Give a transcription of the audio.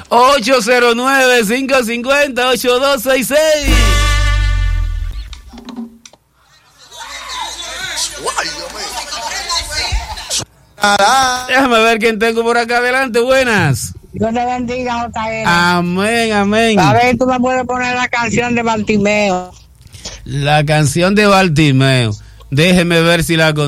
809-550-8266. Déjame ver quién tengo por acá adelante. Buenas. Dios te bendiga, JR. Amén, amén. A ver, tú me puedes poner la canción de Bartimeo. La canción de Bartimeo. Déjeme ver si la